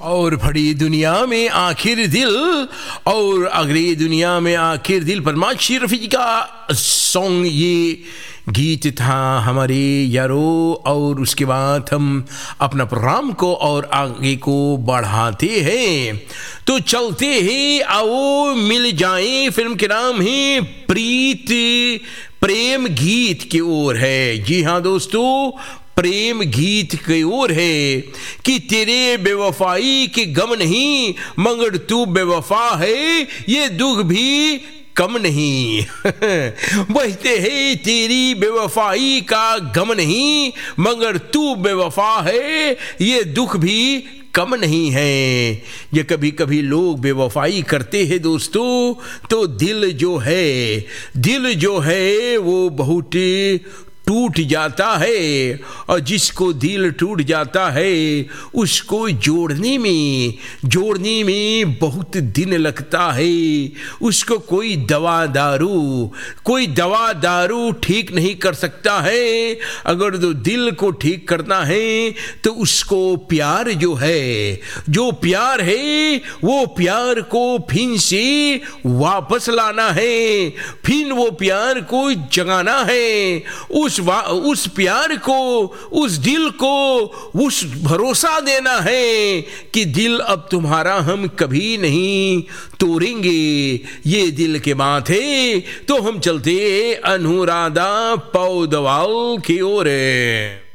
और बड़ी दुनिया में आखिर दिल, और अगली दुनिया में आखिर दिल पर माशी रफ़ी जी का सॉन्ग ये गीत था हमारे यारो। और उसके बाद हम अपना प्रोग्राम को और आगे को बढ़ाते हैं, तो चलते हैं आओ मिल जाए। फिल्म के नाम है प्रीत प्रेम गीत की ओर है। जी हाँ दोस्तों, प्रेम गीत की ओर है कि तेरे बेवफाई के गम नहीं मगर तू बेवफा है, ये दुख भी कम नहीं। बहते है तेरी बेवफाई का गम नहीं मगर तू बेवफा है, ये दुख भी कम नहीं है। ये कभी कभी लोग बेवफाई करते हैं दोस्तों, तो दिल जो है वो बहुत टूट जाता है, और जिसको दिल टूट जाता है उसको जोड़ने में बहुत दिन लगता है। उसको कोई दवा दारू ठीक नहीं कर सकता है। अगर तो दिल को ठीक करना है तो उसको प्यार जो प्यार है वो प्यार को फिर से वापस लाना है, फिर वो प्यार को जगाना है। उस प्यार को, उस दिल को, उस भरोसा देना है कि दिल अब तुम्हारा हम कभी नहीं तोड़ेंगे। ये दिल के बात है, तो हम चलते अनुराधा पौडवाल की ओर।